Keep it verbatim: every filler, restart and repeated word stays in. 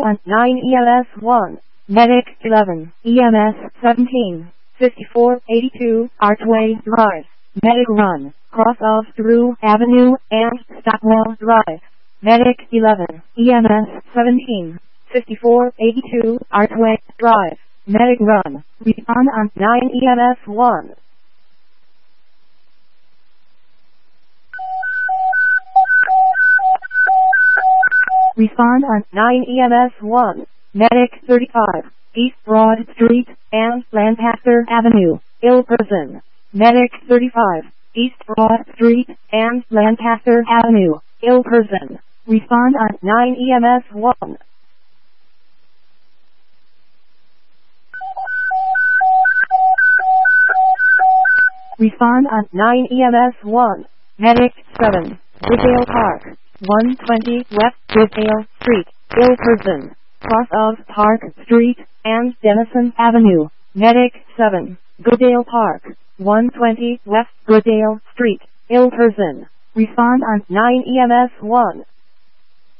on nine E M S one. Medic eleven. E M S seventeen. fifty-four eighty-two Archway Drive. Medic run. Cross of through Avenue and Stockwell Drive. Medic eleven. E M S seventeen. fifty-four eighty-two Archway Drive. Medic run. Respond on nine E M S one. Respond on nine E M S one. Medic thirty-five. East Broad Street and Lancaster Avenue. Ill person. Medic thirty-five. East Broad Street and Lancaster Avenue. Ill person. Respond on nine E M S one. Respond on nine E M S one. Medic seven. Goodale Park. one twenty West Goodale Street. Ill person. Cross of Park Street and Denison Avenue. Medic seven. Goodale Park. one twenty West Goodale Street. Ill person. Respond on nine E M S one.